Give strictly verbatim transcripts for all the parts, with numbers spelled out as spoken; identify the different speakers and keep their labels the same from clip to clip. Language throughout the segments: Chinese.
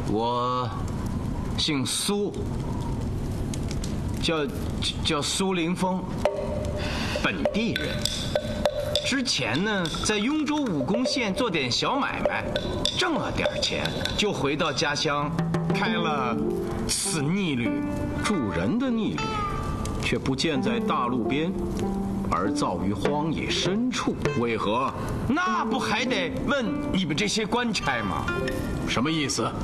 Speaker 1: 我姓苏，叫叫苏凌风，本地人。之前呢，在雍州武功县做点小买卖，挣了点钱，就回到家乡，开了此逆旅。
Speaker 2: 助人的逆旅，却不见在大路边，而造于荒野深处，为何？
Speaker 1: 那不还得问你们这些官差吗？
Speaker 2: 什么意思？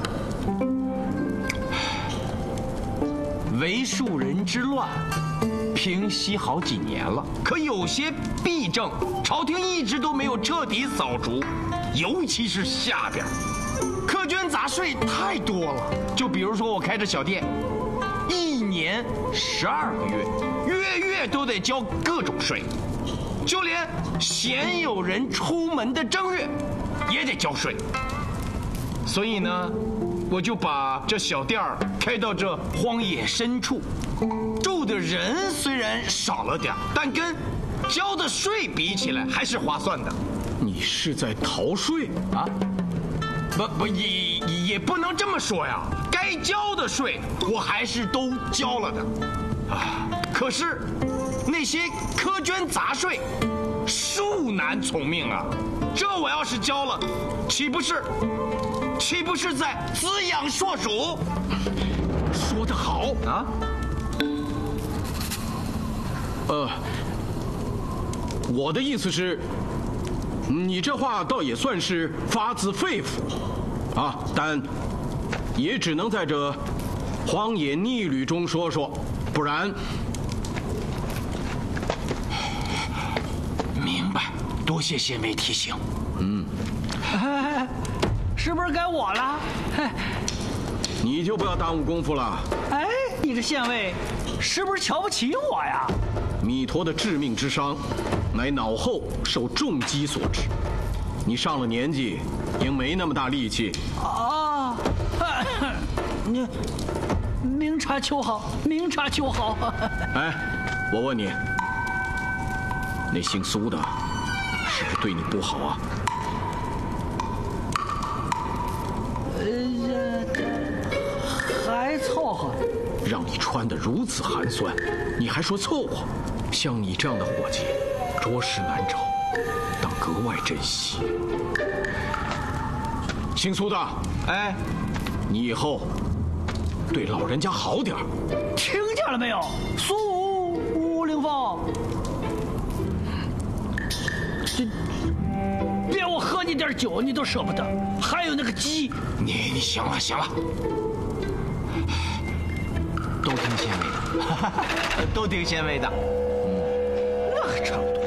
Speaker 1: 为庶人之乱平息好几年了，可有些弊政，朝廷一直都没有彻底扫除，尤其是下边，苛捐杂税太多了。就比如说我开着小店，一年十二个月，月月都得交各种税，就连鲜有人出门的正月也得交税。所以呢，我就把这小店儿开到这荒野深处，住的人虽然少了点，但跟交的税比起来还是划算的。
Speaker 2: 你是在逃税
Speaker 1: 啊？不不，也也不能这么说呀。该交的税我还是都交了的，啊，可是那些苛捐杂税，恕难从命啊！这我要是交了，岂不是？岂不是在滋养硕鼠？
Speaker 2: 说得好
Speaker 1: 啊！
Speaker 2: 呃，我的意思是，你这话倒也算是发自肺腑，啊，但也只能在这荒野逆旅中说说，不然。
Speaker 1: 明白，多谢县尉提醒。
Speaker 2: 嗯。
Speaker 3: 哎，是不是该我了？
Speaker 2: 你就不要耽误功夫了。
Speaker 3: 哎，你这县尉是不是瞧不起我呀？
Speaker 2: 弥陀的致命之伤，乃脑后受重击所致。你上了年纪，应没那么大力气。
Speaker 3: 啊，你明察秋毫，明察秋毫。
Speaker 2: 哎，我问你，那姓苏的，是不是对你不好啊？
Speaker 3: 呃，还凑合。
Speaker 2: 让你穿得如此寒酸，你还说凑合？像你这样的伙计，着实难找，当格外珍惜。姓苏的，
Speaker 1: 哎，
Speaker 2: 你以后对老人家好点儿。
Speaker 3: 听见了没有，苏武凌风？这别我喝你点酒，你都舍不得，还有那个鸡。
Speaker 1: 你你行了行了，都听县尉的，都听县尉的。
Speaker 3: 嗯，那还差不多。